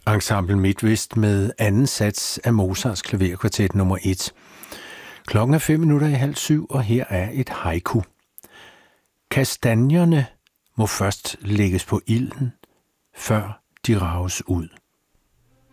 Ensemble MidtVest med anden sats af Mozarts klaverkvartet nummer 1. Klokken er 6:05, og her er et haiku. Kastanjerne må først lægges på ilden, før de rages ud.